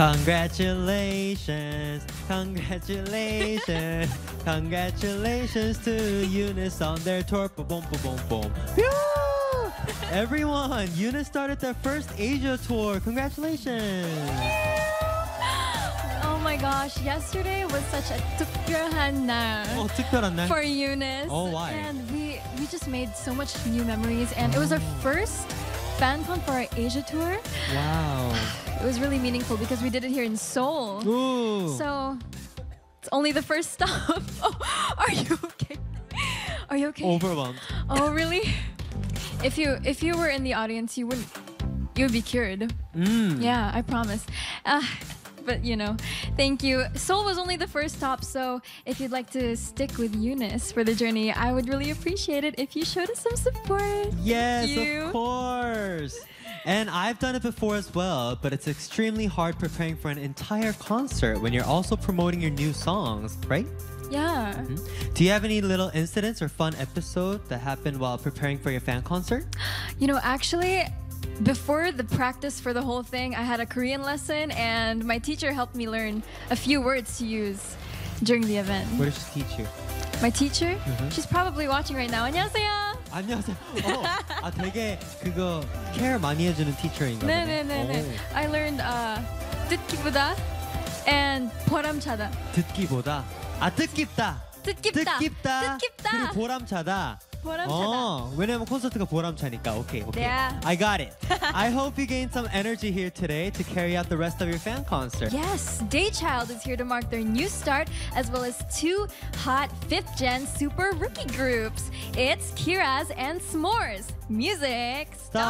Congratulations, congratulations, congratulations to Eunice on their tour. Boom, boom, boom, boom. Pew! Everyone, Eunice started their first Asia tour. Congratulations. Oh my gosh, yesterday was such a 특별한 날 특별한 날? for Eunice. Oh, why? And we just made so much new memories, and it was our first FanCon for our Asia tour. Wow. It was really meaningful because we did it here in Seoul. Ooh. So it's only the first stop. Oh, are you okay? Are you okay? Overwhelmed. Oh, really? If you were in the audience, you would be cured. Yeah, I promise. But thank you. Seoul was only the first stop, so if you'd like to stick with Eunice for the journey, I would really appreciate it if you showed us some support. Yes, Thank you. of course. And I've done it before as well, but it's extremely hard preparing for an entire concert when you're also promoting your new songs, right? Yeah. Do you have any little incidents or fun episode that happened while preparing for your fan concert? Actually, before the practice for the whole thing, I had a Korean lesson, and my teacher helped me learn a few words to use during the event. What did she teach you? My teacher? She's probably watching right now. 안녕하세요. 안녕하세요. 되게 그거 care 많이 해주는 teacher인가 보네. 네네네네. I learned 듣기보다 and 보람차다. 듣기보다 뜻깊다. 뜻깊다. 뜻깊다. 그리고 보람차다. 보람차다. 왜냐면 콘서트가 보람차니까. Okay. Yeah. I got it. I hope you gained some energy here today to carry out the rest of your fan concert. Yes, Daychild is here to mark their new start, as well as two hot 5th gen super rookie groups. It's Kiraz and S'mores. Music. Stop.